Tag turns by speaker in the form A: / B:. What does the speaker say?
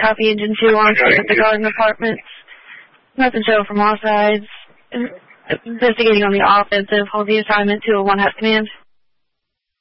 A: copy Engine 2 on site at the Garden Apartments. Nothing show from all sides. Investigating on the offensive. Hold the assignment to a 1-half command.